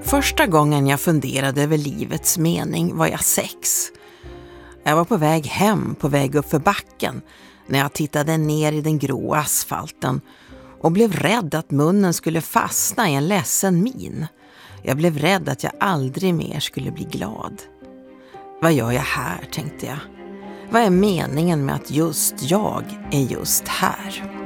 Första gången jag funderade över livets mening var jag 6. Jag var på väg hem, på väg upp för backen, när jag tittade ner i den grå asfalten och blev rädd att munnen skulle fastna i en ledsen min. Jag blev rädd att jag aldrig mer skulle bli glad. Vad gör jag här, tänkte jag. Vad är meningen med att just jag är just här?